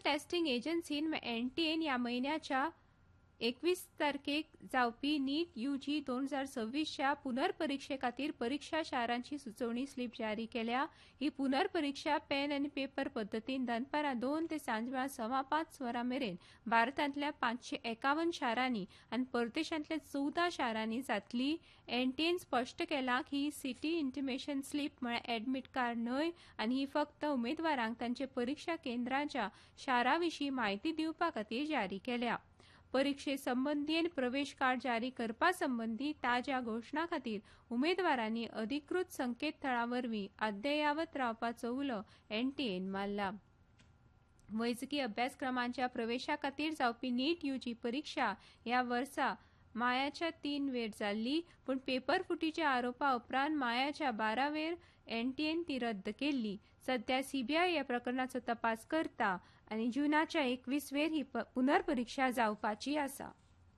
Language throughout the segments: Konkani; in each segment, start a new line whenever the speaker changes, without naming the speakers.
टेस्टिंग एजन्सीन एनटीएन ह्या म्हयन्याच्या 21 तारखेक जावपी नीट यूजी 2026च्या पुनर्परीक्षे खातीर परीक्षा शारांची सुचोवणी स्लिप जारी केल्या. ही पुनर्परीक्षा पेन आनी पेपर पद्दतीन दनपारां 2 ते सांजवेळा 5:15 वरां मेरेन भारतांतल्या 551 शारांनी आनी परदेशांतल्या 14 शारांनी जातली. एनटीएन स्पश्ट केलां की ही सिटी इंटिमेशन स्लिप म्हळ्यार एडमिट कार्ड न्हय आनी ही फक्त उमेदवारांक तांचे परीक्षा केंद्राच्या शाराविशीं म्हायती दिवपा खातीर जारी केल्या. परीक्षे संबंधी आनी प्रवेश कार्ड जारी करपा संबंधी ताज्या घोषणा खातीर उमेदवारांनी अधिकृत संकेतथळावरवीं अद्ययावत रावपाचो उलो एनटीएन मारला. वैजकी अभ्यासक्रमांच्या प्रवेशा खातीर जावपी नीट यूजी परीक्षा ह्या वर्सा मायाच्या 3 वेळ जाल्ली, पूण पेपर फुटीच्या आरोपा उपरांत मायाच्या 12 वेळ एनटीएन ती रद्द केल्ली. सध्या सीबीआय ह्या प्रकरणाचो तपास करता आनी जूनाच्या 21 वेळ ही पुनर्परीक्षा जावपाची आसा.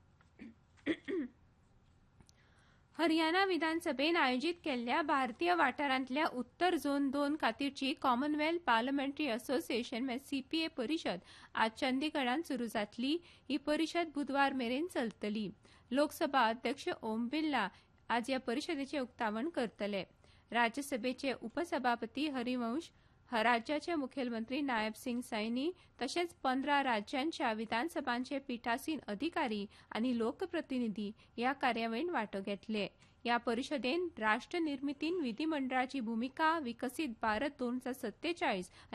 हरियाणा विधानसभेन आयोजीत केल्ल्या भारतीय वाठारांतल्या उत्तर झोन 2 खातीरची कॉमनवेल्थ पार्लमेंटरी असोसिएशन सीपीए परिशद आज चंदीगडांत सुरू जातली. ही परिशद बुधवार मेरेन चलतली. लोकसभा अध्यक्ष ओम बिर्ला आज ह्या परिशदेचें उक्तावण करतले. राज्यसभेचे उपसभापती हरिवंश, राज्याचे मुखेलमंत्री नायब सिंग सैनी तशेंच 15 राज्यांच्या विधानसभांचे पिठासीन अधिकारी आनी लोकप्रतिनिधी ह्या कार्यावळींत वांटो घेतले. ह्या परिशदेन राष्ट्र निर्मितीन विधिमंडळाची भूमिका, विकसीत भारत 2047